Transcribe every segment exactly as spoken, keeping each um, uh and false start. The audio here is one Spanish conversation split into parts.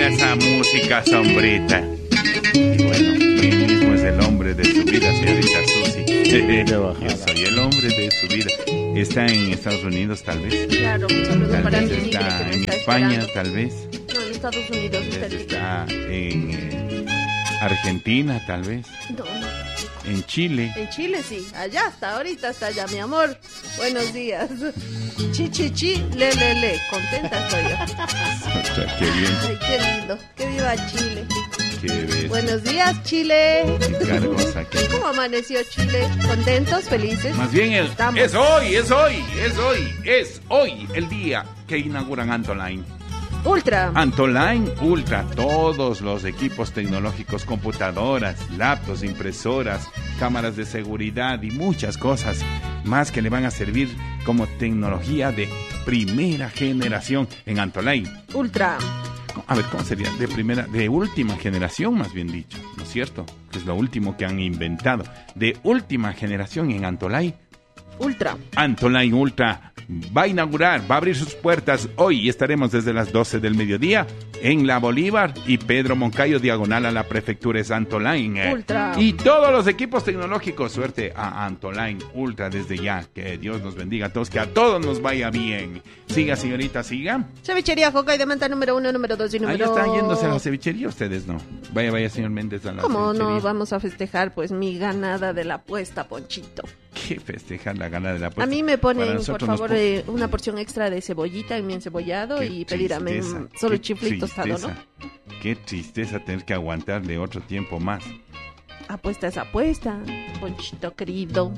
buena esa música sombrita. Y bueno, ¿quién mismo es el hombre de su vida, señorita Susi? Yo soy el hombre de su vida. ¿Está en Estados Unidos, tal vez? Claro, un saludo Tal para vez mi niña está que me en está España, esperando. tal vez. No, en Estados Unidos está Tal vez el está en eh, Argentina, tal vez. No, no. En Chile. En Chile sí, allá hasta ahorita está allá, mi amor. Buenos días. Chi, chi, chi, le, le, le. Contenta estoy yo. Qué bien. Ay, qué lindo. Que viva Chile. Qué bestia. Buenos días, Chile. Qué cargos aquí. ¿Cómo amaneció Chile? ¿Contentos? ¿Felices? Más bien el, Estamos. es hoy, es hoy, es hoy, es hoy el día que inauguran Antoline. Ultra. Antoline Ultra, todos los equipos tecnológicos, computadoras, laptops, impresoras, cámaras de seguridad y muchas cosas más que le van a servir como tecnología de primera generación en Antoline. Ultra. A ver, ¿cómo sería? De primera, de última generación, más bien dicho, ¿no es cierto? Que es lo último que han inventado. De última generación en Antoline. Ultra. Antoline Ultra va a inaugurar, va a abrir sus puertas hoy y estaremos desde las doce del mediodía en La Bolívar y Pedro Moncayo, diagonal a la prefectura es Antoline. Ultra. Y todos los equipos tecnológicos, suerte a Antoline Ultra desde ya. Que Dios nos bendiga a todos, que a todos nos vaya bien. Siga, señorita, siga. Cevichería Joca y de manta número uno, número dos y Ahí número... están yéndose a la cevichería ustedes, ¿no? Vaya, vaya, señor Méndez, a la ¿Cómo cevichería. no vamos a festejar pues mi ganada de la apuesta, Ponchito? ¿Qué festejar la gana de la apuesta? A mí me Para ponen, por nosotros nos favor, pon- eh, una porción extra de cebollita en mi encebollado Qué y pedirme tristeza, mm, solo qué chifle y tostado, ¿no? tristeza, Qué tristeza tener que aguantarle otro tiempo más. Apuesta es apuesta, Ponchito querido.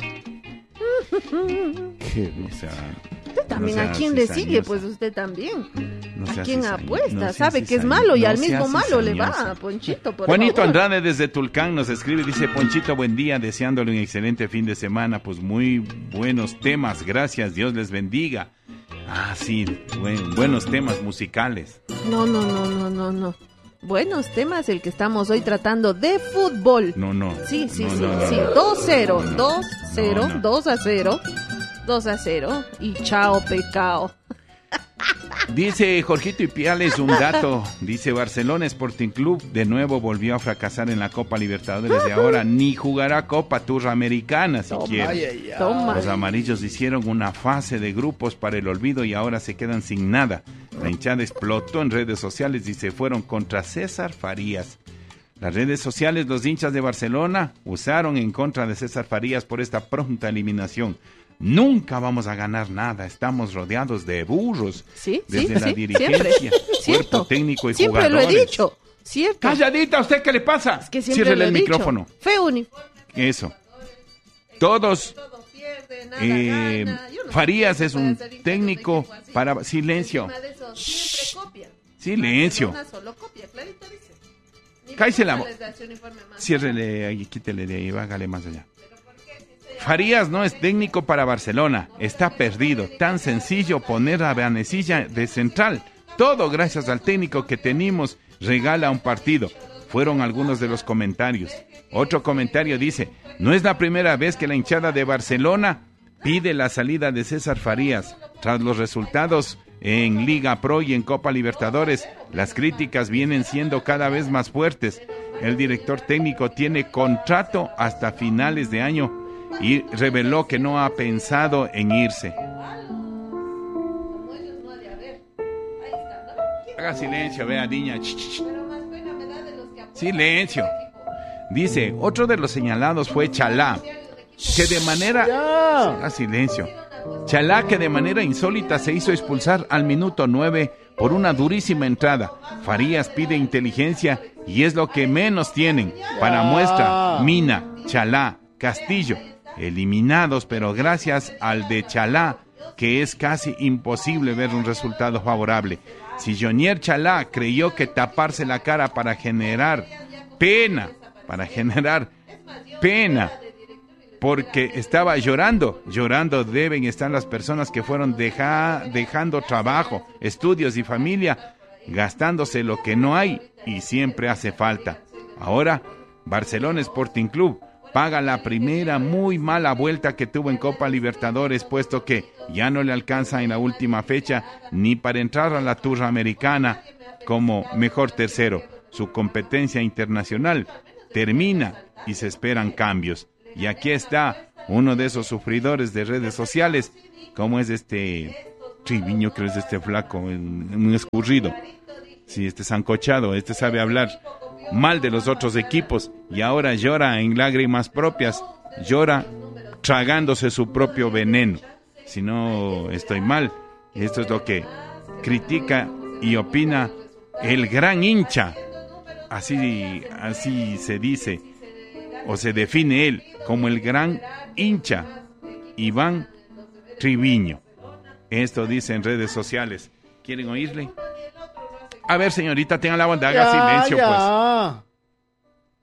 Qué o sea, Usted también, no ¿a seas quién le cizañosa. sigue? Pues usted también. No ¿A seas quién cizaño- apuesta? no seas Sabe que es cizaño- malo y no al seas mismo malo le cizañosa. va, Ponchito, por Juanito favor. Andrade desde Tulcán nos escribe, dice: Ponchito, buen día, deseándole un excelente fin de semana, pues muy buenos temas, gracias, Dios les bendiga. Ah, sí, buen- buenos temas musicales. No, no, no, no, no, no. Buenos temas el que estamos hoy tratando de fútbol. No, no. Sí, sí, no, sí, no, no, sí. no. dos cero, No, no. dos cero, No, no. dos a cero, dos a cero y chao pecado. Dice Jorgito Ipiales un dato, dice: Barcelona Sporting Club de nuevo volvió a fracasar en la Copa Libertadores y ahora ni jugará Copa Turramericana siquiera. Toma. Los amarillos hicieron una fase de grupos para el olvido y ahora se quedan sin nada. La hinchada explotó en redes sociales y se fueron contra César Farías. Las redes sociales, los hinchas de Barcelona usaron en contra de César Farías por esta pronta eliminación. Nunca vamos a ganar nada, estamos rodeados de burros. Sí, Desde sí, la sí, dirigencia, siempre. cuerpo Cierto. técnico y Siempre jugadores. lo he dicho. Cierto. Calladita, ¿usted qué le pasa? Es que siempre Ciérrele lo he el dicho. micrófono. Feo uniforme. Eso. Todos. Todo pierde, nada Eh, gana. Yo no sé Farías cómo es puede un ser hincha de un técnico equipo así. para... Silencio. Encima de eso, siempre copia. Silencio. Barcelona solo copia, clarito dice. Ni Cállese la Barcelona bo- les da ese uniforme más. Ciérrele ahí, quítele de ahí, bájale más allá. Farías no es técnico para Barcelona, está perdido. Tan sencillo poner a Vanecilla de central. Todo gracias al técnico que tenemos regala un partido. Fueron algunos de los comentarios. Otro comentario dice: no es la primera vez que la hinchada de Barcelona pide la salida de César Farías. Tras los resultados en Liga Pro y en Copa Libertadores, las críticas vienen siendo cada vez más fuertes. El director técnico tiene contrato hasta finales de año y reveló que no ha pensado en irse. Haga silencio, vea, niña. Ch, ch, ch. Silencio. Dice: otro de los señalados fue Chalá, que de manera... Haga silencio. Chalá, que de manera insólita se hizo expulsar al minuto nueve por una durísima entrada. Farías pide inteligencia y es lo que menos tienen. Para muestra, Mina, Chalá, Castillo, eliminados, pero gracias al de Chalá, que es casi imposible ver un resultado favorable. Si Jonier Chalá creyó que taparse la cara para generar pena, para generar pena, porque estaba llorando, llorando deben estar las personas que fueron deja, dejando trabajo, estudios y familia, gastándose lo que no hay y siempre hace falta. Ahora, Barcelona Sporting Club paga la primera muy mala vuelta que tuvo en Copa Libertadores, puesto que ya no le alcanza en la última fecha ni para entrar a la Turramericana. como mejor tercero. Su competencia internacional termina y se esperan cambios. Y aquí está uno de esos sufridores de redes sociales, como es este Triviño, creo es este flaco, un escurrido. Sí, este sancochado, este sabe hablar mal de los otros equipos y ahora llora en lágrimas propias, llora tragándose su propio veneno. Si no estoy mal, esto es lo que critica y opina el gran hincha. Así, así se dice o se define él como el gran hincha Iván Triviño. Esto dice en redes sociales. ¿Quieren oírle? A ver, señorita, tenga la bondad, haga silencio, ya. pues.